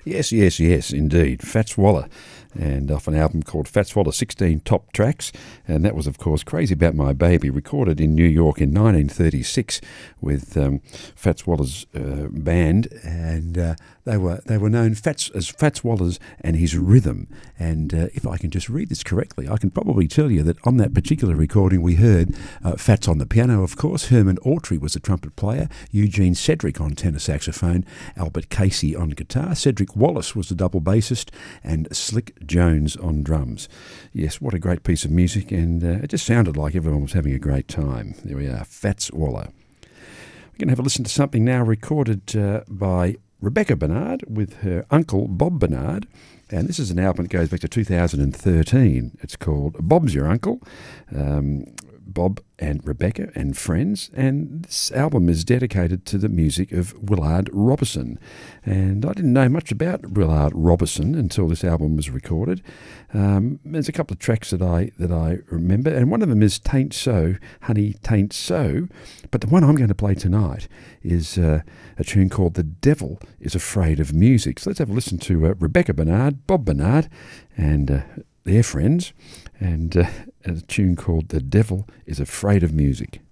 Yes, yes, yes, indeed. Fats Waller, and off an album called Fats Waller 16 Top Tracks, and that was, of course, Crazy About My Baby, recorded in New York in 1936 with Fats Waller's band, and they were known as Fats Waller's and His Rhythm. And if I can just read this correctly, I can probably tell you that on that particular recording we heard Fats on the piano, of course, Herman Autry was the trumpet player, Eugene Cedric on tenor saxophone, Albert Casey on guitar, Cedric Wallace was the double bassist, and Slick Jones on drums. Yes, what a great piece of music, and it just sounded like everyone was having a great time. There we are, Fats Waller. We're going to have a listen to something now recorded by Rebecca Bernard with her uncle Bob Bernard, and this is an album that goes back to 2013. It's called Bob's Your Uncle, Bob and Rebecca and Friends, and this album is dedicated to the music of Willard Robison. And I didn't know much about Willard Robison until this album was recorded. There's a couple of tracks that I remember, and one of them is Tain't So, Honey Tain't So, but the one I'm going to play tonight is a tune called The Devil Is Afraid of Music. So let's have a listen to Rebecca Bernard, Bob Bernard, and their friends, and a tune called The Devil Is Afraid of Music.